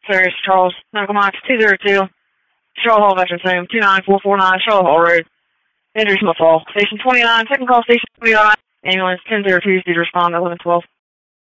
Serious Charles, Medical Max 202, Charlotte Hall Veterans Home, 29449 Charlotte Hall Road. Injuries from a fall. Station 29, second call, Station 29, ambulance 1002, due to respond at 1112.